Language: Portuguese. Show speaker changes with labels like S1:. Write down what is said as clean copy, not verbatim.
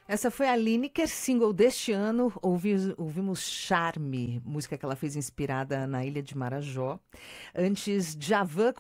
S1: Essa foi a Lineker, single deste ano. Ouvimos Charme, música que ela fez inspirada na Ilha de Marajó. Antes, Djavan